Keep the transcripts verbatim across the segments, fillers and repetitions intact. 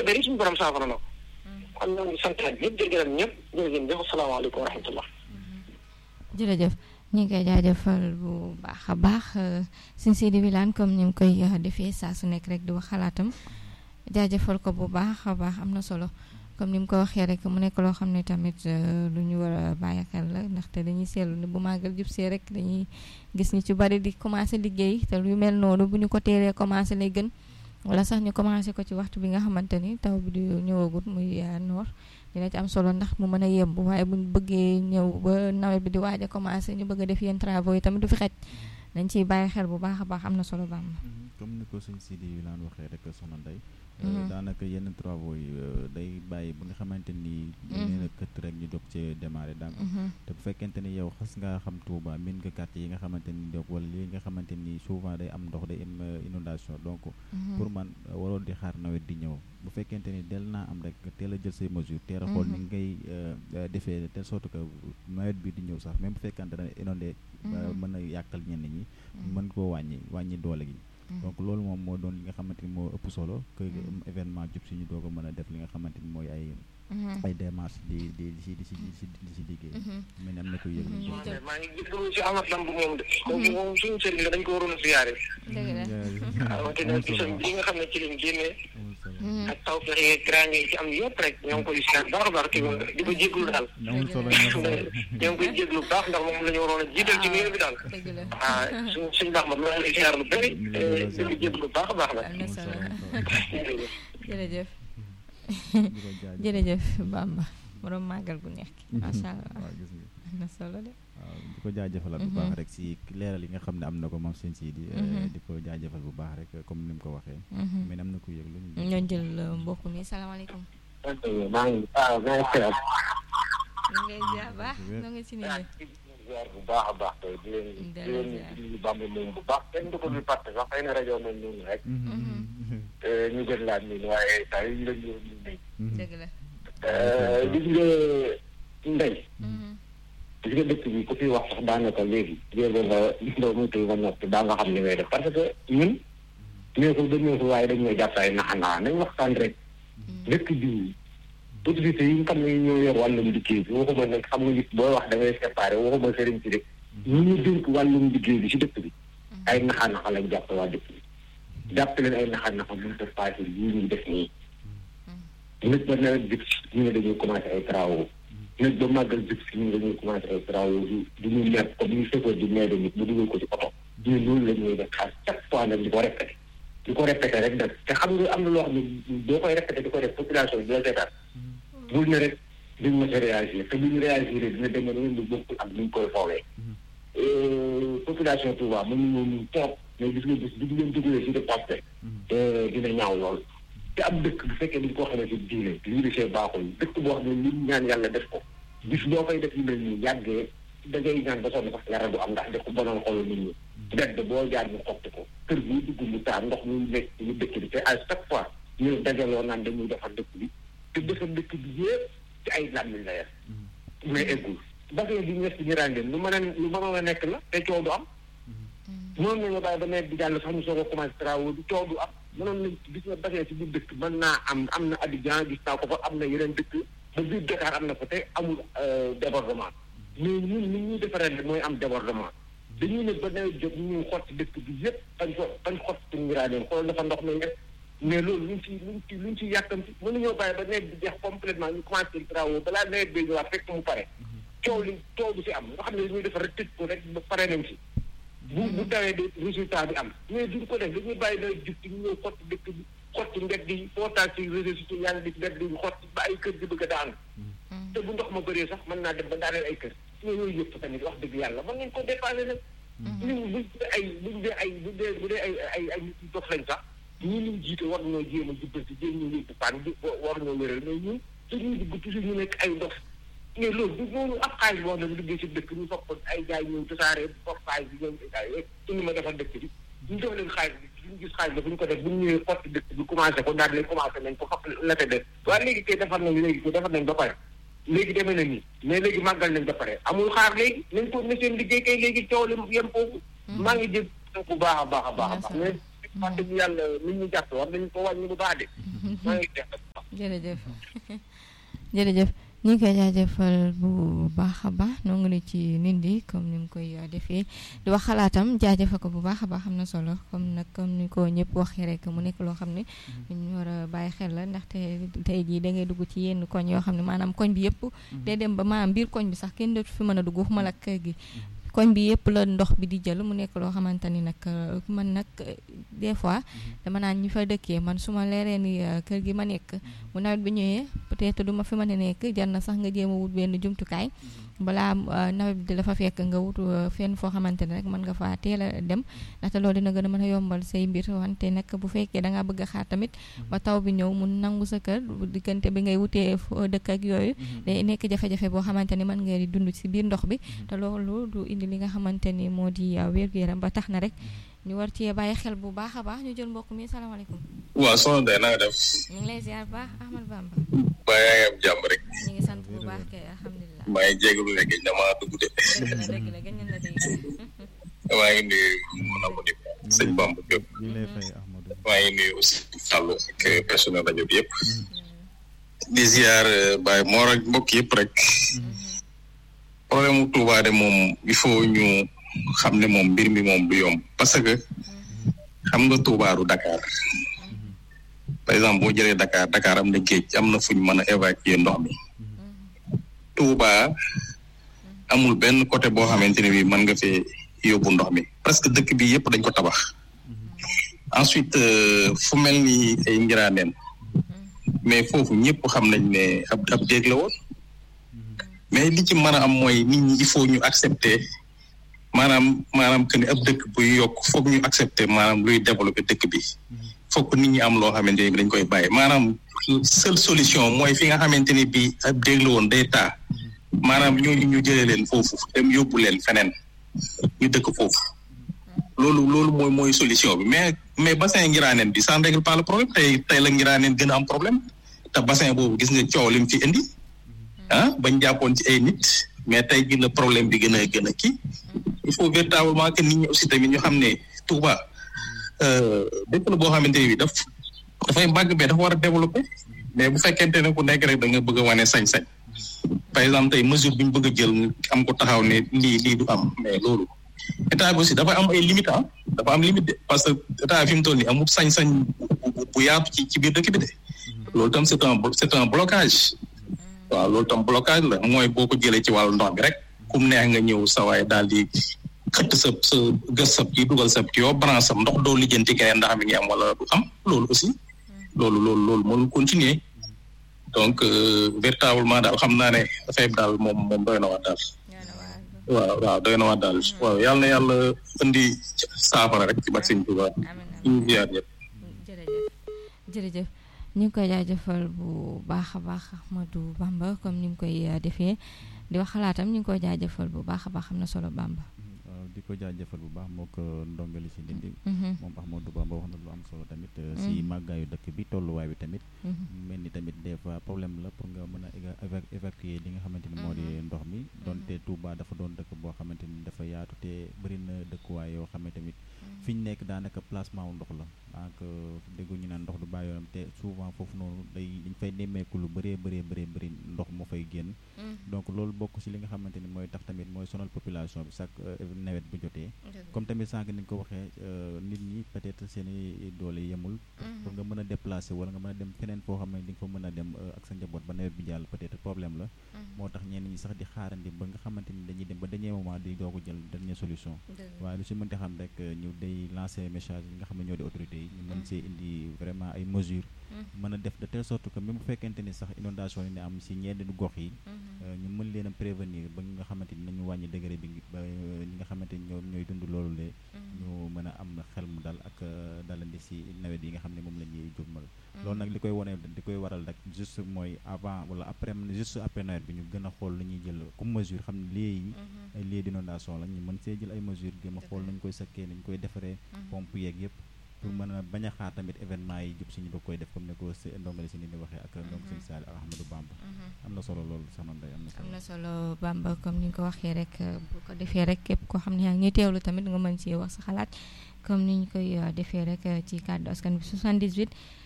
der yi suñu borom saafara na ko kon ñoo ngi sant ak ñëpp di gërëm ñëpp jërëjëf asalaamaaleykum wa rahmatullah. jërëjëf ñu ngi koy jaajëfal bu baax a baax Sëñ Sidi Wilane comme ni mu koy defee saa su nekk rek di wax xalaatam jaajëfal ko bu baax a baax am na solo comme ni mu ko waxee rek mu nekk loo xam ne tamit lu ñu war a bàyyi xel la ndaxte dañuy seetlu ne bu màggal jub see rek dañuy gis ñu ci bari di commencé liggéey te lu mel noonu bu ñu ko teelee commencé lay gën wala sax ñu commencé ko ci waxtu bi nga xamante ni taw bi di ñëwagut muy noor dina ci am solo ndax mu mën a yemb waaye buñ bëggee ñëw ba nawet bi di waaj a commencé ñu bëgg a def yenn travaux yi tamit du fi xej dañ ciy bàyyi xel bu baax a baax am na solo ba am comme ni ko sëñ Sidi Wilane waxee rek soxna Ndeye daanaka yenn travaux yi day bàyyi ba nga xamante ni nee na këtt rek ñu dog ci démarré donc te bu fekkente ni yow xas nga xam Touba min nga quartier yi nga xamante ni dog wala li nga xamante ni souvent day am ndox day am inondation donc pour man waroo di xaar nawet di ñëw bu fekkente ni del naa am rek teel a jël say mesures teel a xool ni ngay defee telle sorte que nawet bi di ñëw sax même bu fekkente ne inondé mën a yàqal ñenn ñi mën koo wàññi wàññi doole gi donc loolu moom moo doon li nga xamante ni moo ëpp solo que événement jub si ñu doog a mën a def li nga xamante ni mooy ay ay démarches di di di si di si di si di si liggéey mais ne am na ko yëg maa ngi jégalu si Amath Lamb moom de kooku moom suñu sëriñ la dañ ko waroon a siyaare rawatina bisam bi nga xam ne ci lañ génnee ak taw fexe yeeg teraanga yi ci am yëpp rek ñoo ngi koy siyaar baax a baax di ko di ko jégalu daal ñoo ngi koy jégalu baax ndax moom la ñu waroon a jiital ci nuyu bi daal waaw suñ suñ baax ma maa ngi lay siyaar lu bëri di ko jégalu baax a baax la jërëjëf jërëjëf Bamba borom màggal gu neex ki macha allah am na solo de waaw di ko jaajëfalaat bu baax rek si leeral yi nga xam ne am na ko moom seen si di di ko jaajëfal bu baax rek comme ni mu ko waxee mais am na ko yëg lu ñu jël mbokk mi salaamaaleykum maa ngi ah maa ngi seet ñu ngi lay ziar baax na nga si nit ziar bu baax a baax tey di leen di leen di Bamba moom bu baax kenn du ko ñu fàtte sax xëy na rajo moom noonu rek ñu jël laat nii waaye tay yi lañ ñu nii dëgg la gis nga Ndeye gis nga dëkk bi ku fi wax sax daanaka léegi jéego nga nga mutu nga noppi daa nga xam ni ngay def parce que ñun neexul ba neexul waaye dañoo jàpp ay naxa naxa nañ waxtaan rek dëkk bi autorités yi nga xam ne ñoo yor wàllum liggéey bi waxuma nag xam nga nit booy wax da ngay séparé waxuma sëriñ si rek ñu ñu dénk wàllum liggéey bi si dëkk bi ay naxa naxa lañ jàpp waa dëkk bi jàpp leen ay naxa naxa mënut a passé lii ñuy def nii nit ba nawet jub si ñu ne dañuy commencé ay travaux nit ba màggal jub si ñu ne dañuy commencé ay travaux du du ñu nekk comme ñu fekkoon di meede nit bu dugal ko ci oto ñu loolu la ñuy def xaar chaque fois nag di ko répété di ko répété rek nag te xam nga am na loo xam ne boo koy répété di ko def population bi dina seetaan bul ne rek duñ ma sa réagir te bu ñu réagir dina demee noonu lu bokkul ak ni ñu koy foowee population Touba mën nañoo ñu toog mais gis nga gis duñ leen dugalee si de poste te dina ñaaw lool te am dëkk bu fekkee ni ko xamee ci diine lii di see baaxul dëkk boo xam ne li ñaan yàlla def ko bis boo koy def yu mel nii yàggee da ngay ñaan ba sonn sax yàlla du am ndax def ko bonal xolu nit ñi bedd boo jaar ñu xotti ko kër gi dugg mu taar ndox ñu nekk ñu dëkk bi te à chaque fois ñu dajaloo naan dañuy defar dëkk bi te defar dëkk bi yëpp ci ay làmmiñ la yer mais eggul basee bi ñes bi ñu ràndeen lu mën a lu mënoon a nekk la te coow du am mënoon nañoo bàyyi ba nawet bi jàll sax ñu soog a commencé travaux du coow du am mënoon nañ gis nga basee si biir dëkk mën naa am am na Abidjan gis naa ko fa am na yeneen dëkk ba biir Dakar am na fa te amul débordement mais ñun ni ñuy defaree mooy am débordement dañuy ne ba nawet jot ñu ñuy xotti dëkk bi yëpp bañ ko bañ xotti ngiraaneen xool dafa ndox mi nekk mais loolu luñ ci luñ ci luñ ci yàkkamti mënuñoo bàyyi ba nawet bi jeex complètement ñu commencé travaux balaa nawet bi ñëwaat fekk mu pare coow li coow du si am nga xam ne dañuy defar rek tëj ko rek ba pare nañ si bu bu tawee de résultat bi am mais duñ ko def dañuy bàyyi nawet jub ci ñu ñëw xotti dëkk bi xotti mbedd yi foo taal ci réseaux sociaux yaa ngi di mbedd yi xotti ba ay kër di bëgg a daanu te bu ndox ma bëree sax mën naa dem ba daaneel ay kër mais yooyu yëpp tamit wax dëgg yàlla mën nañ ko dépassé nag ñun buñ dee ay buñ dee ay bu dee bu dee ay ay ay nit ñu dox lañ sax ñii ñu jiite war ñoo jéem a jubbanti jéem ñu yëpp paan war ñoo wéral mais ñun dañuy dugg toujours ñu nekk ay dof mais loolu du loolu ab xaalis boo xam ne liggéey si dëkk ñu foog ay jaay ñëw tasaare foog xaalis bi ñoom ay suñu ma defal dëkk bi ñu jox leen xaalis bi suñu gis xaalis bi bu ñu ko def bu ñu ñëwee xotti dëkk bi commencé ko daal leen commencé nañ ko xap la te def waaye léegi kay defar nañ léegi ko defar nañ ba pare léegi demee na nii mais léegi màggal nañ ba pare amul xaar léegi nañ ko ne seen liggéey kay léegi coow li yem foofu maa ngi jég bu baax a baax a baax a baax mais wax dëgg yàlla nit ñu jàpp war nañ ko wàññi bu baax de maa ngi def jërëjëf jërëjëf ñu ngi koy jaajëfal bu baax a baax noo ngi ne ci Ndindi comme ni mu koy defee di wax xalaatam jaajëfal ko bu baax a baax am na solo comme nag comme ni ko ñëpp waxee rek mu nekk loo xam ne ñu war a bàyyi xel la ndaxte tey jii da ngay dugg ci yenn koñ yoo xam ne maanaam koñ bi yëpp day dem ba maanaam biir koñ bi sax kenn dootu fi mën a dugg waxuma la kër gi koñ bi yëpp la ndox bi di jël mu nekk loo xamante ni nag man nag des fois dama naan ñi fa dëkkee man su ma leeree ni kër gi ma nekk bu nawet bi ñëwee peut-être du ma fi mën a nekk jar na sax nga jéem a wut benn jumtukaay balaa nawet bi di la fa fekk nga wut fenn foo xamante ne rek mën nga faa teel a dem ndaxte loolu dina gën a mën a yombal say mbir wante nag bu fekkee da ngaa bëgg a xaar tamit ba taw bi ñëw mu nangu sa kër diggante bi ngay wutee dëkk ak yooyu day nekk jafe-jafe boo xamante ni mën nga di dund ci biir ndox bi te loolu du indi li nga xamante ni moo di wér-gu-yaram ba tax na rek ñu war cee bàyyi xel bu baax a baax ñu jël mbokk mi salaamaaleykum. waaw soxna Ndeye na nga def. ñu ngi lay ziar baax Ahmad Bamba. ba yaa ngi am jàmm rek. ñu ngi sant bu baax kay alhamdulilah. maa ngi jégalu ne gëj na maa dugg de. dëgg la dëgg la gëj na la dégg. maa ngi nuyu mën a mu di sëñ Bamba Diop. maa ngi nuyu aussi Fallou ak personnel rajo bi yëpp. di ziar Baye Mor ak mbokk yëpp rek. problème mu Touba de moom il faut ñu xam ne moom mbir mi moom du yomb parce que xam nga Touba du Dakar par exemple boo jëlee Dakar Dakar am na géej am na fu ñu mën a évacuer ndox mi Touba amul benn côté boo xamante ne bii mën nga fee yóbbu ndox mi presque dëkk bi yëpp dañ ko tabax ensuite fu mel ni ay Ngiraaneen mais foofu ñëpp xam nañ ne ab ab déeg la woon mais li ci mën a am mooy nit ñi il faut ñu accepter maanaam maanaam que ni ab dëkk buy yokk foog ñu accepter maanaam luy développer dëkk bi foog nit ñi am loo xamante ni dañ koy bàyyi maanaam seule solution mooy fi nga xamante ni bii ab déeg la woon day taa maanaam ñooñu ñu jëlee leen foofu dem yóbbu leen feneen ñu dëkk foofu loolu loolu mooy mooy solution bi mais mais bassin Ngiraaneen bi ça ne règle pas le problème tey tey la Ngiraaneen gën a am problème te bassin boobu gis nga coow li mu fi indi ah bañ jàppoon ci ay nit mais tey jii la problème bi gën a gën a kii il faut véritablement que nit ñi aussi tamit ñu xam ne Touba dëkk la boo xamante ne bi daf dafay màgg mais dafa war a développer mais bu fekkente ne ku nekk rek da nga bëgg a wane sañ-sañ par exemple tey mesure bi ñu bëgg a jël am ko taxaw ne lii lii du am mais loolu état bi aussi dafa am ay limites ah dafa am limite parce que état fi mu toll nii amul sañ-sañ bu yaatu ci ci biir dëkk bi de loolu tam c'est un c'est un blocage waaw loolu tam blocage la mooy boo ko jëlee ci wàllu ndox bi rek kum neex nga ñëw sa waay daal di xëtt sa sa gës sab kii dugal sab kii yoo branche am ndox doo lijjanti keneen ndax mi ngi am wala du am loolu aussi loolu loolu loolu mënul continuer donc véritablement daal xam naa ne affaire bi daal moom moom doy na wax daal waaw waaw doy na wax daal waaw yàlla na yàlla indi saafara rek ci bat sëñ Tuubaa ñu ziar ñëpp jërëjëf jërëjëf ñu ngi koy jaajëfal bu baax a baax Ahmadou Bamba comme ni mu koy defee di wax xalaatam ñu ngi koy jaajëfal bu baax a baax am na solo Bamba. waaw di ko jaajëfal bu baax moo ko ndongali si Ndindi. moom Ahmadou Bamba wax na lu am solo tamit. si màggaayu dëkk bi tolluwaay bi tamit. mel ni tamit des fois problème la pour nga mën a évacuer li nga xamante ni moo di ndox mi. donte Touba dafa doon dëkk boo xamante ni dafa yaatu te bëri na dëkkuwaay yoo xam ne tamit. fi ñu nekk daanaka placement wu ndox la donc déggu ñu naan ndox du bàyyi yoonam te souvent foofu noonu day dañ fay nemmeeku lu bëree bëree bëree bëri ndox moo fay génn donc loolu bokk ci li nga xamante ni mooy tax tamit mooy sonal population bi chaque nawet bu jotee comme tamit sànq ni nga ko waxee nit ñi peut-être seen i doole yemul pour nga mën a déplacer wala nga mën a dem feneen foo xam ne di nga fa mën a dem ak sa njaboot ba nawet bi jàll peut-être problème la moo tax ñenn ñi sax di xaarandi ba nga xamante ni dañuy dem ba dernier moment di doo ko jël dernière solution waaye lu si mënti xam rek ñu day lancer message yi nga xam ne ñoo di autorités yi ñu mën see indi vraiment ay mesures mën a def de telle sorte que même bu fekkente ni sax inondation yi ne am si ñenn gox yi ñu mën leen a prévenir ba nga xamante ni nañu wàññi degré bi ba ñi nga xamante ni ñoom ñooy dund loolu le ñu mën a am xel mu dal ak dalandi si nawet yi nga xam ne moom la ñuy jubmal loolu nag li koy wane di koy waral rek juste mooy avant wala après juste après nawet bi ñu gën a xool lu ñuy jël comme mesure xam ne lieux yi ay lieux d'inondation la ñu mën see jël ay mesures gën a xool nañ koy sëkkee nañ koy defaree pompe yeeg yëpp pour mën a bañ a xaar tamit événement yi jub si ñu ba koy def comme ne ko si ndongale si ni di waxee ak ndong sëñ Saliou Ahmadou Bamba am na solo loolu sama ndey am na solo am na solo Bamba comme ni nga ko waxee rek bu ko defee rek képp koo xam ne yaa ngi teewlu tamit nga mën ci wax sa xalaat comme ni ñu koy defee rek ci kàddu askan bi soixante-dix-huit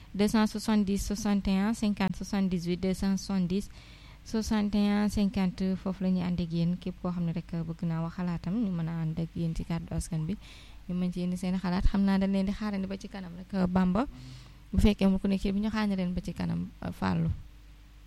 deux cent soixante-dix soixante et un cinquante soixante-dix-huit deux cent soixante-dix soixante et un cinquante foofu la ñuy ànd ak yéen képp koo xam ne rek bëgg naa wax xalaatam ñu mën a ànd ak yéen ci kàddu askan bi ñu mën ci indi seen xalaat xam naa dañ leen di xaarandi ba ci kanam rek Bamba bu fekkee mu ko nekk bi ñu xaarandi leen ba ci kanam Fallou